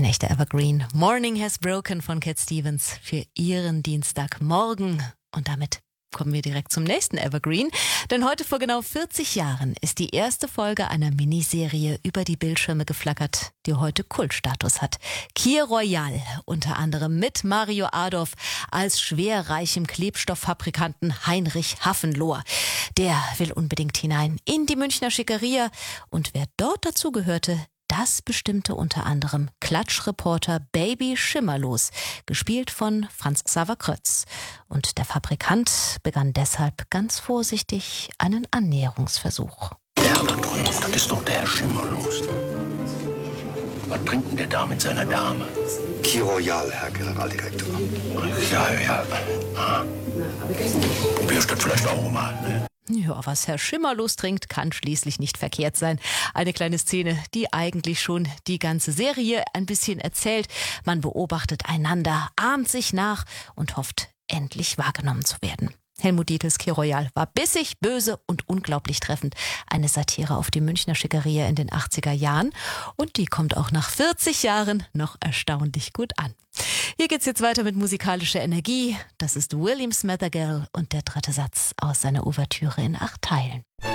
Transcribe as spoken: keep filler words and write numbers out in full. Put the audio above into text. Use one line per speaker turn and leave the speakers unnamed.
Ein echter Evergreen. Morning Has Broken von Cat Stevens für Ihren Dienstagmorgen. Und damit kommen wir direkt zum nächsten Evergreen. Denn heute vor genau vierzig Jahren ist die erste Folge einer Miniserie über die Bildschirme geflackert, die heute Kultstatus hat. Kir Royal, unter anderem mit Mario Adorf als schwerreichem Klebstofffabrikanten Heinrich Hafenlohr. Der will unbedingt hinein in die Münchner Schickeria. Und wer dort dazugehörte, das bestimmte unter anderem Klatschreporter Baby Schimmerlos, gespielt von Franz Xaver Krötz. Und der Fabrikant begann deshalb ganz vorsichtig einen Annäherungsversuch.
Der da drüben, das ist doch der Herr Schimmerlos. Was trinkt denn der da mit seiner Dame?
Kir Royal, Herr Generaldirektor.
Ja, ja. Ah. Probierst du das vielleicht auch mal, ne?
Ja, was Herr Schimmerlos trinkt, kann schließlich nicht verkehrt sein. Eine kleine Szene, die eigentlich schon die ganze Serie ein bisschen erzählt. Man beobachtet einander, ahmt sich nach und hofft, endlich wahrgenommen zu werden. Helmut Dietls Kir Royal war bissig, böse und unglaublich treffend. Eine Satire auf die Münchner Schickeria in den achtziger Jahren. Und die kommt auch nach vierzig Jahren noch erstaunlich gut an. Hier geht's jetzt weiter mit musikalischer Energie. Das ist William Smathergill und der dritte Satz aus seiner Ouvertüre in acht Teilen.